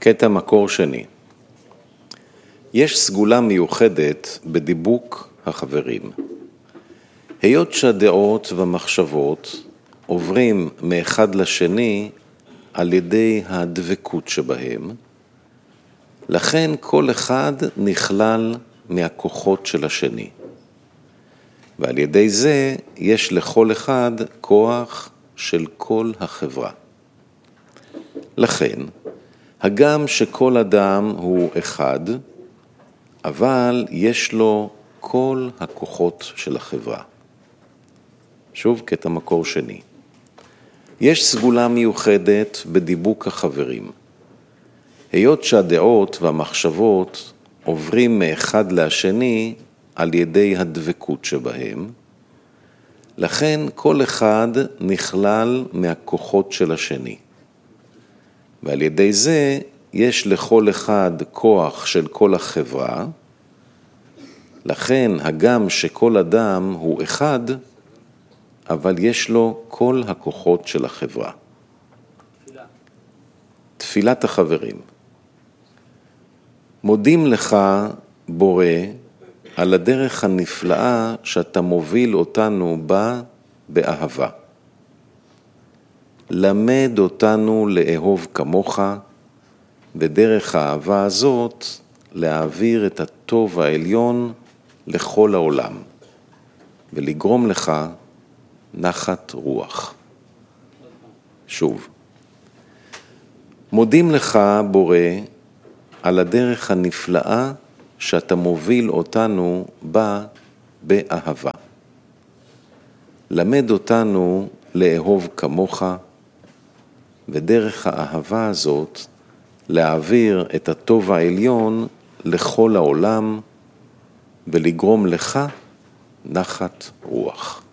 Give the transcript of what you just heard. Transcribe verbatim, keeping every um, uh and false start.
קטע מקור שני. יש סגולה מיוחדת בדיבוק החברים. היות שהדעות והמחשבות עוברים מאחד לשני על ידי הדבקות שבהם, לכן כל אחד נכלל מהכוחות של השני. ועל ידי זה יש לכל אחד כוח של כל החברה. לכן, הגם שכל אדם הוא אחד, אבל יש לו כל הכוחות של החברה. שוב, קטע מקור שני. יש סגולה מיוחדת בדיבוק החברים. היות שהדעות והמחשבות עוברים מאחד לשני על ידי הדבקות שבהם, לכן כל אחד נכלל מהכוחות של השני. ועל ידי זה יש לכל אחד כוח של כל החברה, לכן הגם שכל אדם הוא אחד, אבל יש לו כל הכוחות של החברה. תפילה. תפילת החברים. מודים לך, בורא, על הדרך הנפלאה שאתה מוביל אותנו בה באהבה. למד אותנו לאהוב כמוך, ודרך האהבה הזאת להעביר את הטוב העליון לכל העולם, ולגרום לך נחת רוח. שוב, מודים לך, בורא, על הדרך הנפלאה שאתה מוביל אותנו בה באהבה. למד אותנו לאהוב כמוך, ודרך האהבה הזאת להעביר את הטוב העליון לכל העולם, ולגרום לך נחת רוח.